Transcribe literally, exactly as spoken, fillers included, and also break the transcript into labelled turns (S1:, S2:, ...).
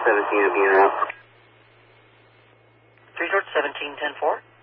S1: seventeen to be in route.
S2: three George seventeen, ten four.